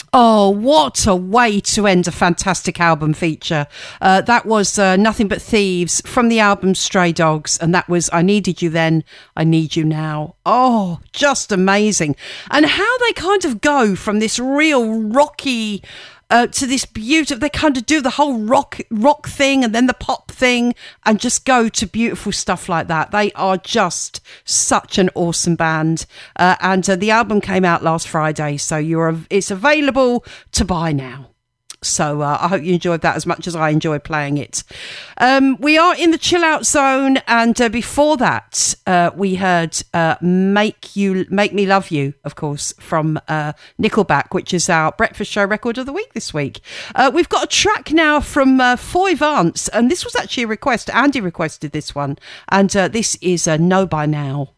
Oh, what a way to end a fantastic album feature. That was Nothing But Thieves from the album Stray Dogs, and that was I Needed You Then, I Need You Now. Oh, just amazing. And how they kind of go from this real rocky to this beautiful, they kind of do the whole rock thing and then the pop thing and just go to beautiful stuff like that. They are just such an awesome band. And the album came out last Friday, so it's available to buy now. So I hope you enjoyed that as much as I enjoyed playing it. We are in the chill out zone, and before that we heard Make Me Love You, of course, from Nickelback, which is our breakfast show record of the week this week. We've got a track now from Foy Vance, and this was actually a request. Andy requested this one, and this is Know By Now.